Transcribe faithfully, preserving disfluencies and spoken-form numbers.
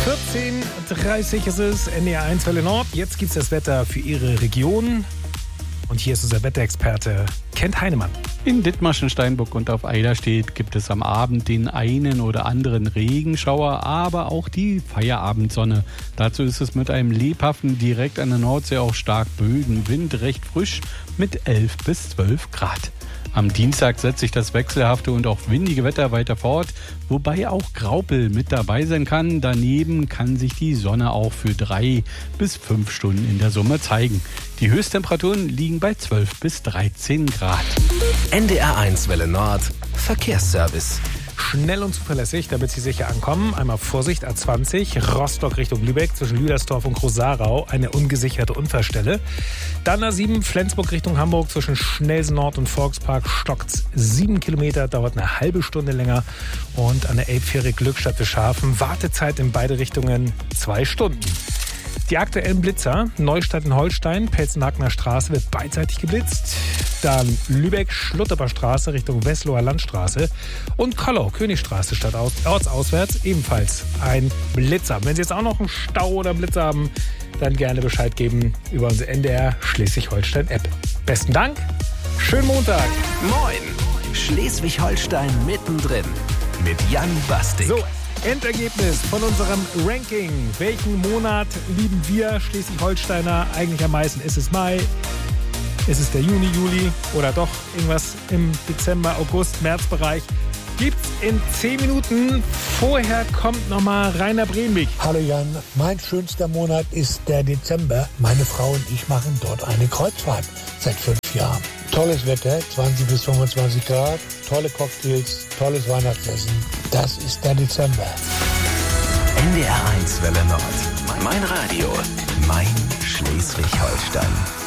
vierzehn Uhr dreißig ist es, N D R eins Welle Nord. Jetzt gibt es das Wetter für Ihre Region. Und hier ist unser Wetterexperte Kent Heinemann. In Dithmarschen, Steinburg und auf Eiderstedt gibt es am Abend den einen oder anderen Regenschauer, aber auch die Feierabendsonne. Dazu ist es mit einem lebhaften, direkt an der Nordsee auch stark böigen Wind recht frisch mit elf bis zwölf Grad. Am Dienstag setzt sich das wechselhafte und auch windige Wetter weiter fort, wobei auch Graupel mit dabei sein kann. Daneben kann sich die Sonne auch für drei bis fünf Stunden in der Summe zeigen. Die Höchsttemperaturen liegen bei zwölf bis dreizehn Grad. N D R eins Welle Nord, Verkehrsservice. Schnell und zuverlässig, damit Sie sicher ankommen. Einmal Vorsicht, A zwanzig, Rostock Richtung Lübeck, zwischen Lüdersdorf und Großarau, eine ungesicherte Unfallstelle. Dann A sieben, Flensburg Richtung Hamburg, zwischen Schnelsen Nord und Volkspark, stockt's sieben Kilometer, dauert eine halbe Stunde länger. Und an der Elbfähre Glückstadt bis Scharfen, Wartezeit in beide Richtungen zwei Stunden. Die aktuellen Blitzer, Neustadt in Holstein, Pelzenhagener Straße wird beidseitig geblitzt. Dann Lübeck, Schlutterber Straße Richtung Wesloher Landstraße und Kollau, Königstraße statt ortsauswärts ebenfalls ein Blitzer. Wenn Sie jetzt auch noch einen Stau oder einen Blitzer haben, dann gerne Bescheid geben über unsere N D R Schleswig-Holstein-App. Besten Dank, schönen Montag. Moin, Schleswig-Holstein mittendrin mit Jan Bastik. So. Endergebnis von unserem Ranking. Welchen Monat lieben wir Schleswig-Holsteiner eigentlich am meisten? Ist es Mai? Ist es der Juni, Juli? Oder doch irgendwas im Dezember, August, Märzbereich? Gibt's in zehn Minuten. Vorher kommt nochmal Rainer Bremwig. Hallo Jan, mein schönster Monat ist der Dezember. Meine Frau und ich machen dort eine Kreuzfahrt seit fünf Jahren. Tolles Wetter, zwanzig bis fünfundzwanzig Grad, tolle Cocktails, tolles Weihnachtsessen. Das ist der Dezember. N D R eins Welle Nord. Mein Radio, mein Schleswig-Holstein.